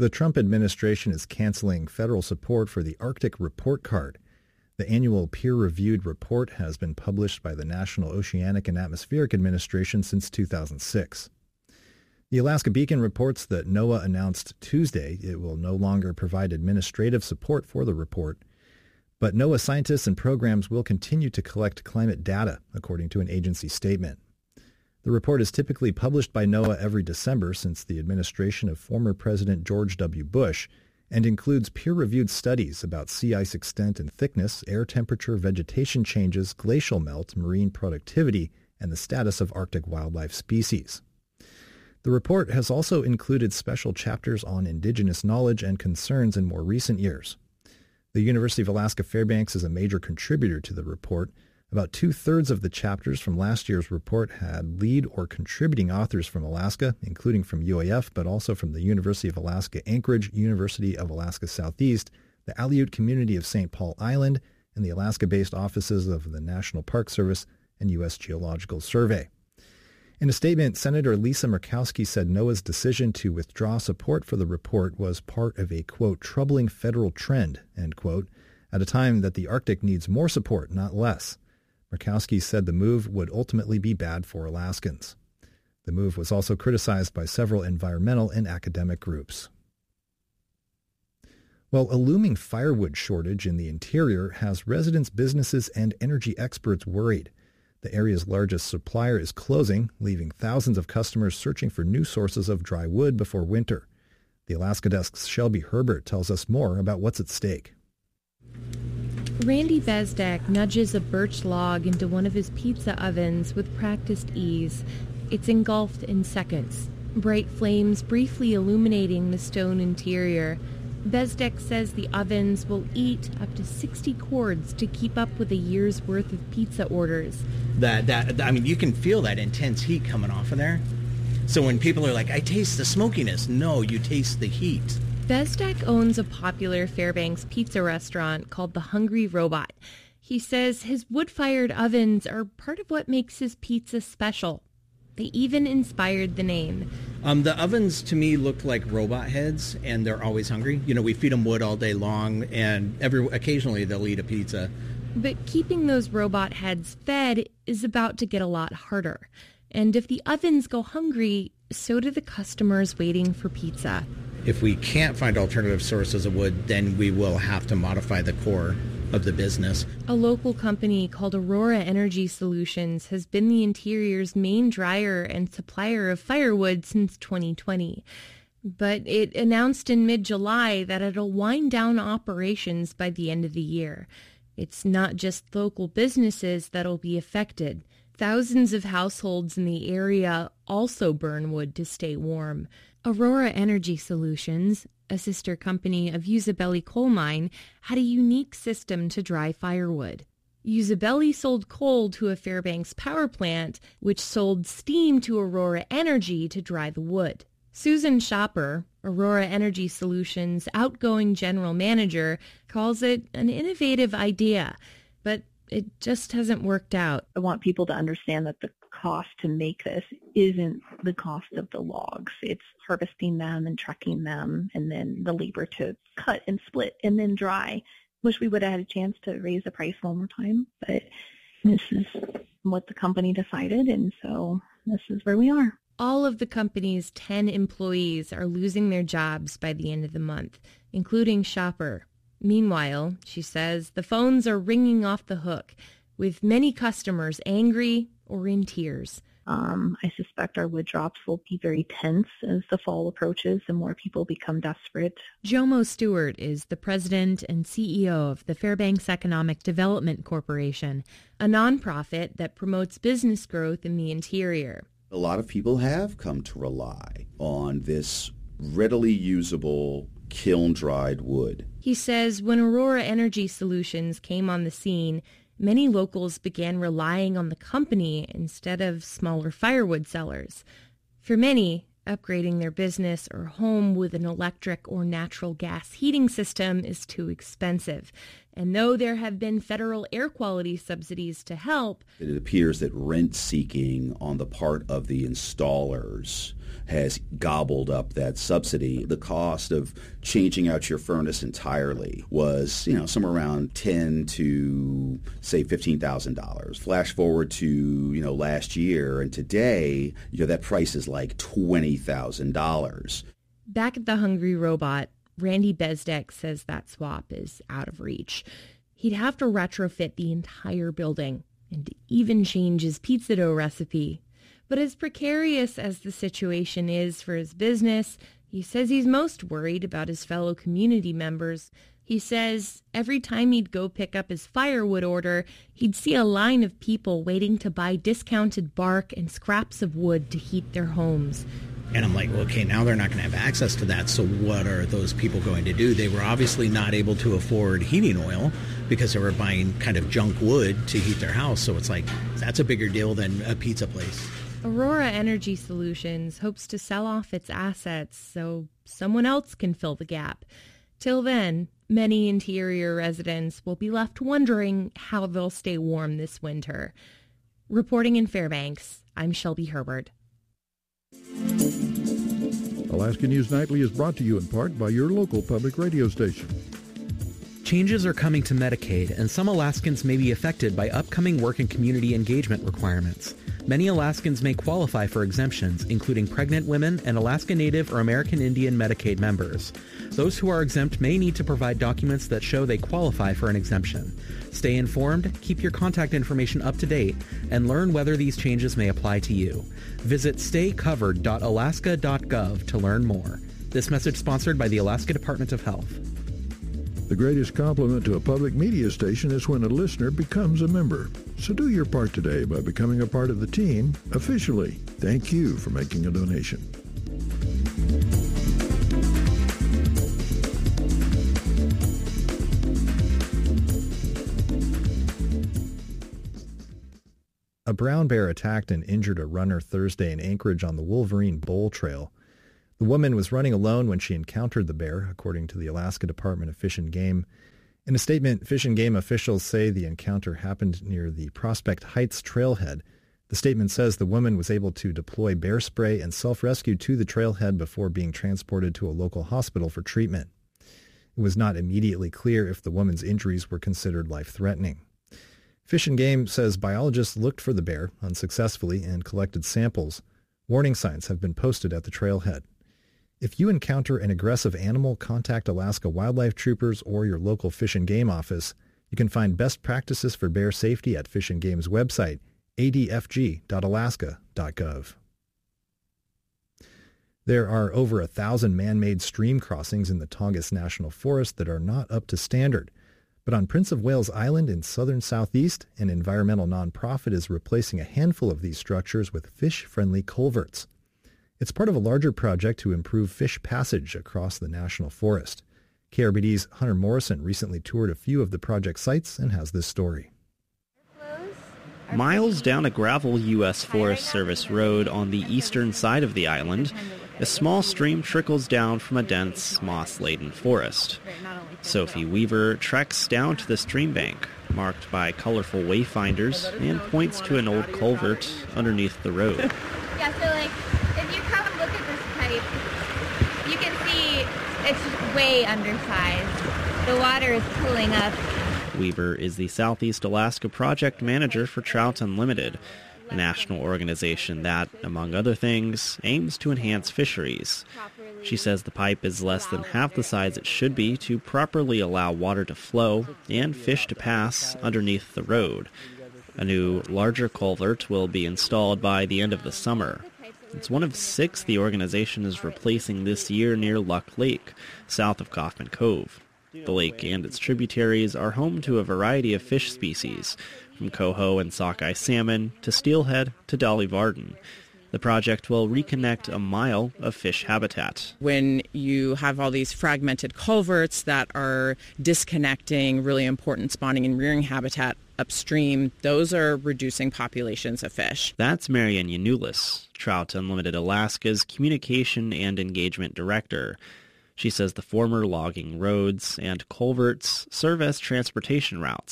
The Trump administration is canceling federal support for the Arctic Report Card. The annual peer-reviewed report has been published by the National Oceanic and Atmospheric Administration since 2006. The Alaska Beacon reports that NOAA announced Tuesday it will no longer provide administrative support for the report, but NOAA scientists and programs will continue to collect climate data, according to an agency statement. The report is typically published by NOAA every December since the administration of former President George W. Bush and includes peer-reviewed studies about sea ice extent and thickness, air temperature, vegetation changes, glacial melt, marine productivity, and the status of Arctic wildlife species. The report has also included special chapters on indigenous knowledge and concerns in more recent years. The University of Alaska Fairbanks is a major contributor to the report. About two-thirds of the chapters from last year's report had lead or contributing authors from Alaska, including from UAF, but also from the University of Alaska Anchorage, University of Alaska Southeast, the Aleut Community of St. Paul Island, and the Alaska-based offices of the National Park Service and U.S. Geological Survey. In a statement, Senator Lisa Murkowski said NOAA's decision to withdraw support for the report was part of a, quote, troubling federal trend, end quote, at a time that the Arctic needs more support, not less. Murkowski said the move would ultimately be bad for Alaskans. The move was also criticized by several environmental and academic groups. Well, a looming firewood shortage in the interior has residents, businesses, and energy experts worried. The area's largest supplier is closing, leaving thousands of customers searching for new sources of dry wood before winter. The Alaska Desk's Shelby Herbert tells us more about what's at stake. Randy Bezdek nudges a birch log into one of his pizza ovens with practiced ease. It's engulfed in seconds, bright flames briefly illuminating the stone interior. Bezdek says the ovens will eat up to 60 cords to keep up with a year's worth of pizza orders. You can feel that intense heat coming off of there. So when people are like, I taste the smokiness, no, you taste the heat. Bezdek owns a popular Fairbanks pizza restaurant called The Hungry Robot. He says his wood-fired ovens are part of what makes his pizza special. They even inspired the name. The ovens, to me, look like robot heads, and they're always hungry. You know, we feed them wood all day long, and occasionally they'll eat a pizza. But keeping those robot heads fed is about to get a lot harder. And if the ovens go hungry, so do the customers waiting for pizza. If we can't find alternative sources of wood, then we will have to modify the core of the business. A local company called Aurora Energy Solutions has been the interior's main dryer and supplier of firewood since 2020. But it announced in mid-July that it'll wind down operations by the end of the year. It's not just local businesses that'll be affected. Thousands of households in the area also burn wood to stay warm. Aurora Energy Solutions, a sister company of Usabelli Coal Mine, had a unique system to dry firewood. Usabelli sold coal to a Fairbanks power plant, which sold steam to Aurora Energy to dry the wood. Susan Shopper, Aurora Energy Solutions' outgoing general manager, calls it an innovative idea, but it just hasn't worked out. I want people to understand that the cost to make this isn't the cost of the logs. It's harvesting them and trucking them, and then the labor to cut and split and then dry. Wish we would have had a chance to raise the price one more time, but this is what the company decided, and so this is where we are. All of the company's 10 employees are losing their jobs by the end of the month, including Shopper. Meanwhile, she says, the phones are ringing off the hook, with many customers angry or in tears. I suspect our wood drops will be very tense as the fall approaches and more people become desperate. Jomo Stewart is the president and CEO of the Fairbanks Economic Development Corporation, a nonprofit that promotes business growth in the interior. A lot of people have come to rely on this readily usable kiln-dried wood. He says when Aurora Energy Solutions came on the scene, many locals began relying on the company instead of smaller firewood sellers. For many, upgrading their business or home with an electric or natural gas heating system is too expensive. And though there have been federal air quality subsidies to help, it appears that rent-seeking on the part of the installers has gobbled up that subsidy. The cost of changing out your furnace entirely was, somewhere around $10,000 to say $15,000. Flash forward to, last year, and today, that price is like $20,000. Back at the Hungry Robot, Randy Bezdek says that swap is out of reach. He'd have to retrofit the entire building and even change his pizza dough recipe. But as precarious as the situation is for his business, he says he's most worried about his fellow community members. He says every time he'd go pick up his firewood order, he'd see a line of people waiting to buy discounted bark and scraps of wood to heat their homes. And I'm like, well, okay, now they're not going to have access to that, so what are those people going to do? They were obviously not able to afford heating oil because they were buying kind of junk wood to heat their house, so it's like, that's a bigger deal than a pizza place. Aurora Energy Solutions hopes to sell off its assets so someone else can fill the gap. Till then, many interior residents will be left wondering how they'll stay warm this winter. Reporting in Fairbanks, I'm Shelby Herbert. Alaska News Nightly is brought to you in part by your local public radio station. Changes are coming to Medicaid, and some Alaskans may be affected by upcoming work and community engagement requirements. Many Alaskans may qualify for exemptions, including pregnant women and Alaska Native or American Indian Medicaid members. Those who are exempt may need to provide documents that show they qualify for an exemption. Stay informed, keep your contact information up to date, and learn whether these changes may apply to you. Visit staycovered.alaska.gov to learn more. This message sponsored by the Alaska Department of Health. The greatest compliment to a public media station is when a listener becomes a member. So do your part today by becoming a part of the team officially. Thank you for making a donation. A brown bear attacked and injured a runner Thursday in Anchorage on the Wolverine Bowl Trail. The woman was running alone when she encountered the bear, according to the Alaska Department of Fish and Game. In a statement, Fish and Game officials say the encounter happened near the Prospect Heights trailhead. The statement says the woman was able to deploy bear spray and self-rescue to the trailhead before being transported to a local hospital for treatment. It was not immediately clear if the woman's injuries were considered life-threatening. Fish and Game says biologists looked for the bear unsuccessfully and collected samples. Warning signs have been posted at the trailhead. If you encounter an aggressive animal, contact Alaska Wildlife Troopers or your local Fish and Game office. You can find best practices for bear safety at Fish and Game's website, adfg.alaska.gov. There are over 1,000 man-made stream crossings in the Tongass National Forest that are not up to standard. But on Prince of Wales Island in southern southeast, an environmental nonprofit is replacing a handful of these structures with fish-friendly culverts. It's part of a larger project to improve fish passage across the national forest. KRBD's Hunter Morrison recently toured a few of the project sites and has this story. Miles down a gravel U.S. Forest Service road on the eastern side of the island, a small stream trickles down from a dense, moss-laden forest. Sophie Weaver treks down to the stream bank, marked by colorful wayfinders, and points to an old culvert underneath the road. Yeah, so if you come and look at this pipe, you can see it's way undersized. The water is pulling up. Weaver is the Southeast Alaska project manager for Trout Unlimited, a national organization that, among other things, aims to enhance fisheries. She says the pipe is less than half the size it should be to properly allow water to flow and fish to pass underneath the road. A new, larger culvert will be installed by the end of the summer. It's one of 6 the organization is replacing this year near Luck Lake, south of Kaufman Cove. The lake and its tributaries are home to a variety of fish species, from coho and sockeye salmon to steelhead to dolly varden. The project will reconnect a mile of fish habitat. When you have all these fragmented culverts that are disconnecting really important spawning and rearing habitat upstream, those are reducing populations of fish. That's Marian Yanulis, Trout Unlimited Alaska's Communication and Engagement Director. She says the former logging roads and culverts serve as transportation routes.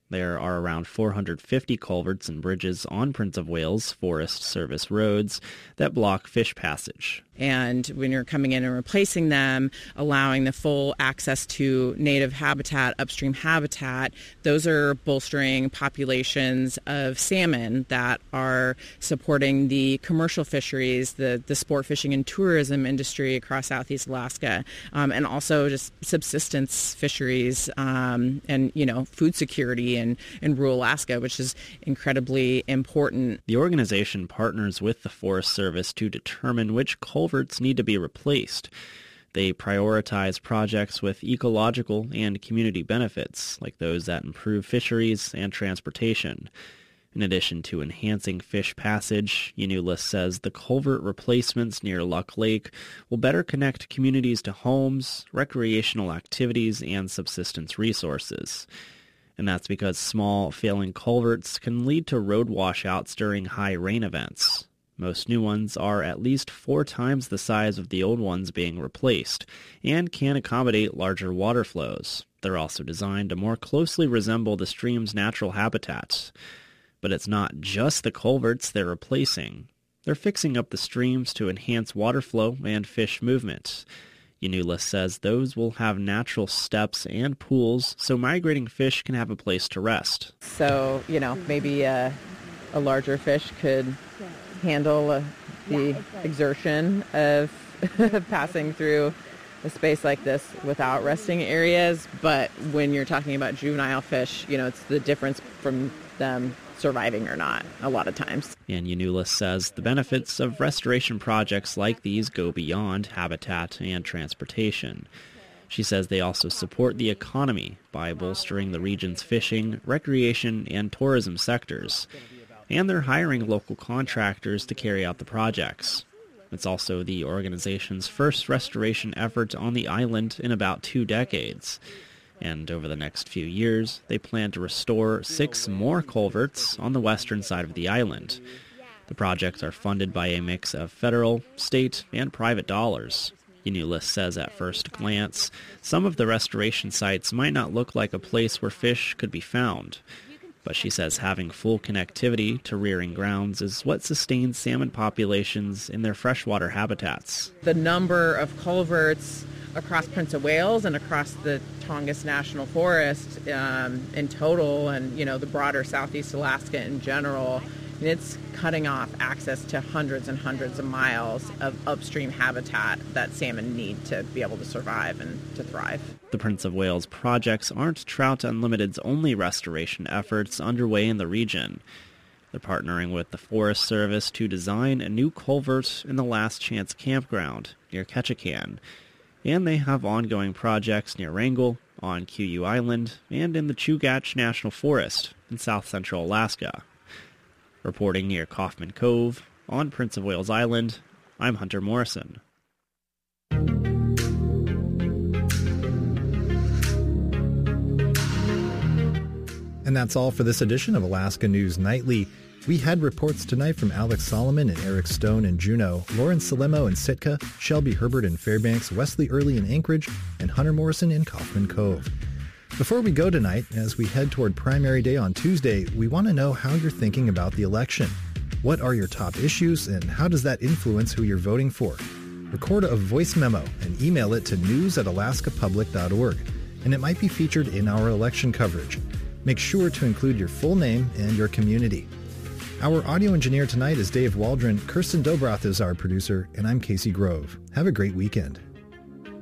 There are around 450 culverts and bridges on Prince of Wales Forest Service roads that block fish passage. And when you're coming in and replacing them, allowing the full access to native habitat, upstream habitat, those are bolstering populations of salmon that are supporting the commercial fisheries, the sport fishing and tourism industry across Southeast Alaska, and also just subsistence fisheries and, food security in rural Alaska, which is incredibly important. The organization partners with the Forest Service to determine which culverts need to be replaced. They prioritize projects with ecological and community benefits, like those that improve fisheries and transportation. In addition to enhancing fish passage, UNULIS says the culvert replacements near Luck Lake will better connect communities to homes, recreational activities, and subsistence resources. And that's because small, failing culverts can lead to road washouts during high rain events. Most new ones are at least 4 times the size of the old ones being replaced and can accommodate larger water flows. They're also designed to more closely resemble the stream's natural habitats. But it's not just the culverts they're replacing. They're fixing up the streams to enhance water flow and fish movement. UNULIS says those will have natural steps and pools so migrating fish can have a place to rest. So, maybe a larger fish could handle the exertion of passing through a space like this without resting areas. But when you're talking about juvenile fish, it's the difference from them surviving or not a lot of times. And UNULIS says the benefits of restoration projects like these go beyond habitat and transportation. She says they also support the economy by bolstering the region's fishing, recreation, and tourism sectors. And they're hiring local contractors to carry out the projects. It's also the organization's first restoration effort on the island in about 2 decades. And over the next few years, they plan to restore 6 more culverts on the western side of the island. The projects are funded by a mix of federal, state, and private dollars. UNULIS says at first glance, some of the restoration sites might not look like a place where fish could be found. But she says having full connectivity to rearing grounds is what sustains salmon populations in their freshwater habitats. The number of culverts across Prince of Wales and across the Tongass National Forest in total, and the broader Southeast Alaska in general, it's cutting off access to hundreds and hundreds of miles of upstream habitat that salmon need to be able to survive and to thrive. The Prince of Wales projects aren't Trout Unlimited's only restoration efforts underway in the region. They're partnering with the Forest Service to design a new culvert in the Last Chance campground near Ketchikan. And they have ongoing projects near Wrangell, on QU Island, and in the Chugach National Forest in south-central Alaska. Reporting near Kaufman Cove, on Prince of Wales Island, I'm Hunter Morrison. And that's all for this edition of Alaska News Nightly. We had reports tonight from Alex Solomon and Eric Stone in Juneau, Lauren Salemo in Sitka, Shelby Herbert in Fairbanks, Wesley Early in Anchorage, and Hunter Morrison in Kaufman Cove. Before we go tonight, as we head toward primary day on Tuesday, we want to know how you're thinking about the election. What are your top issues, and how does that influence who you're voting for? Record a voice memo and email it to news@alaskapublic.org, and it might be featured in our election coverage. Make sure to include your full name and your community. Our audio engineer tonight is Dave Waldron, Kirsten Dobroth is our producer, and I'm Casey Grove. Have a great weekend.